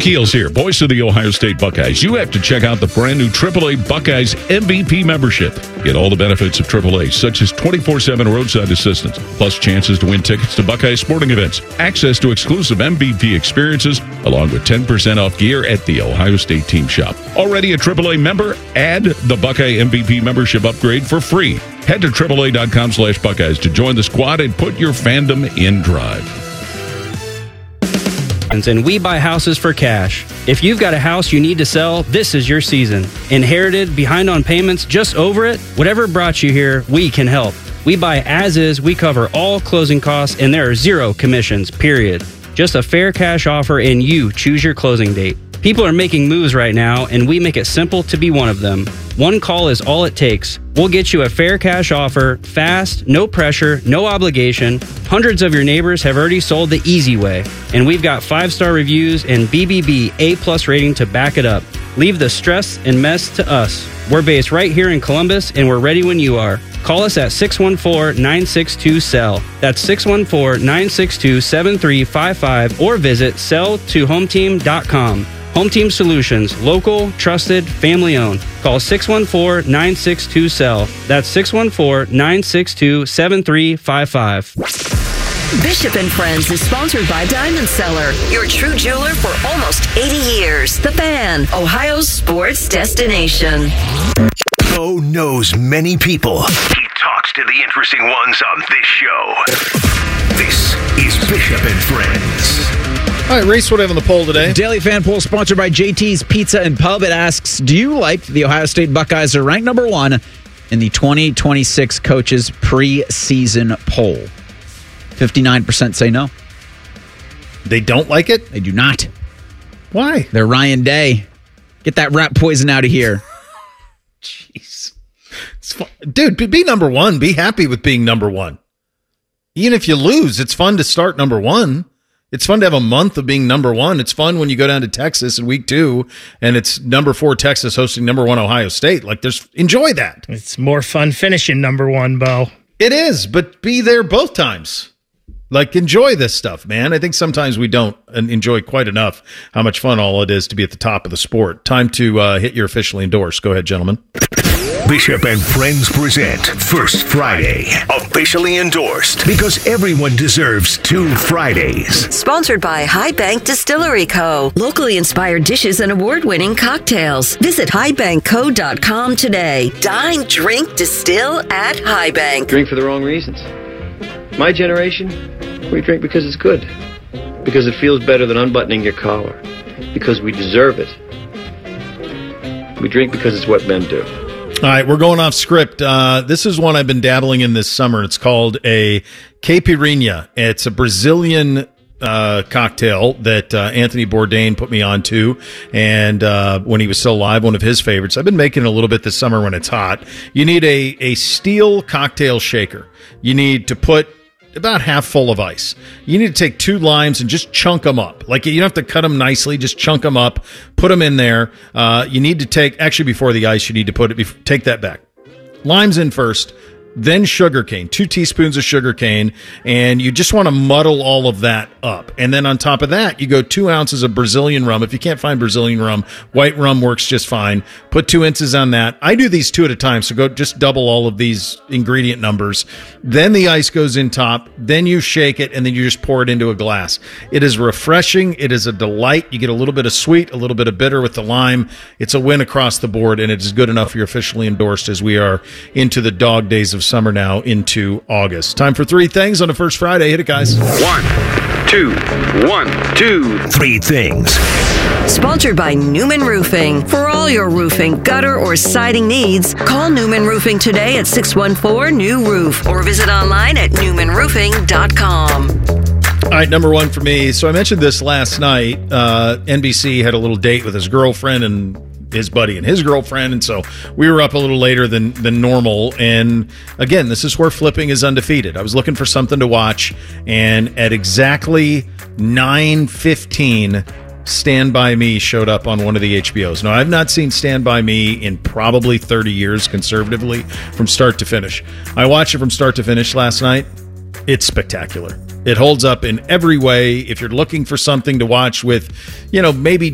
Keels here, voice of the Ohio State Buckeyes. You have to check out the brand new AAA Buckeyes MVP membership. Get all the benefits of AAA, such as 24/7 roadside assistance, plus chances to win tickets to Buckeye sporting events, access to exclusive MVP experiences, along with 10% off gear at the Ohio State Team Shop. Already a AAA member? Add the Buckeye MVP membership upgrade for free. Head to AAA.com/Buckeyes to join the squad and put your fandom in drive. And we buy houses for cash. If you've got a house you need to sell, this is your season. Inherited, behind on payments, just over it? Whatever brought you here, we can help. We buy as is, we cover all closing costs, and there are zero commissions, period. Just a fair cash offer, and you choose your closing date. People are making moves right now, and we make it simple to be one of them. One call is all it takes. We'll get you a fair cash offer, fast, no pressure, no obligation. Hundreds of your neighbors have already sold the easy way, and we've got 5-star reviews and BBB A+ rating to back it up. Leave the stress and mess to us. We're based right here in Columbus, and we're ready when you are. Call us at 614-962-SELL. That's 614-962-7355, or visit selltohometeam.com. Home Team Solutions, local, trusted, family-owned. Call 614-962-SELL. That's 614-962-7355. Bishop & Friends is sponsored by Diamond Seller, your true jeweler for almost 80 years. The Fan, Ohio's sports destination. Bo knows many people. He talks to the interesting ones on this show. This is Bishop & Friends. All right, Reese, what do we have on the poll today? Daily Fan Poll sponsored by JT's Pizza and Pub. It asks, do you like the Ohio State Buckeyes are ranked number 1 in the 2026 coaches preseason poll? 59% say no. They don't like it? They do not. Why? They're Ryan Day. Get that rat poison out of here. Jeez. It's fun. Dude, be number 1. Be happy with being number 1. Even if you lose, it's fun to start number 1. It's fun to have a month of being number 1. It's fun when you go down to Texas in week 2 and it's number 4 Texas hosting number 1 Ohio State. Like, enjoy that. It's more fun finishing number 1, Bo. It is, but be there both times. Like, enjoy this stuff, man. I think sometimes we don't enjoy quite enough how much fun all it is to be at the top of the sport. Time to hit your officially endorsed. Go ahead, gentlemen. Bishop and Friends present First Friday, officially endorsed, because everyone deserves 2 Fridays. Sponsored by High Bank Distillery Co. Locally inspired dishes and award-winning cocktails. Visit highbankco.com today. Dine, drink, distill at High Bank. Drink for the wrong reasons. My generation, we drink because it's good. Because it feels better than unbuttoning your collar. Because we deserve it. We drink because it's what men do. All right, we're going off script. This is one I've been dabbling in this summer. It's called a caipirinha. It's a Brazilian cocktail that Anthony Bourdain put me onto, and when he was still alive, one of his favorites. I've been making it a little bit this summer when it's hot. You need a steel cocktail shaker. You need to put about half full of ice. You need to take 2 limes and just chunk them up. Like, you don't have to cut them nicely, just chunk them up, put them in there. You need to take, actually before the ice, you need to take that back. Limes in first, then sugar cane, 2 teaspoons of sugar cane, and you just want to muddle all of that up. And then on top of that, you go 2 ounces of Brazilian rum. If you can't find Brazilian rum, white rum works just fine. Put 2 ounces on that. I do these 2 at a time, so go just double all of these ingredient numbers. Then the ice goes in top. Then you shake it, and then you just pour it into a glass. It is refreshing. It is a delight. You get a little bit of sweet, a little bit of bitter with the lime. It's a win across the board, and it is good enough you're officially endorsed as we are into the dog days of summer now into August. Time for 3 things on the first Friday. Hit it, guys. 1, 2, 1, 2, 3 things. Sponsored by Newman Roofing. For all your roofing, gutter, or siding needs, call Newman Roofing today at 614-NEW-ROOF or visit online at newmanroofing.com. All right, number 1 for me. So I mentioned this last night. NBC had a little date with his girlfriend and his buddy and his girlfriend, and so we were up a little later than normal. And again, this is where flipping is undefeated. I was looking for something to watch, and at exactly 9:15, Stand By Me showed up on one of the HBOs. Now, I've not seen Stand By Me in probably 30 years conservatively from start to finish. I watched it from start to finish last night. It's spectacular. It holds up in every way. If you're looking for something to watch with, maybe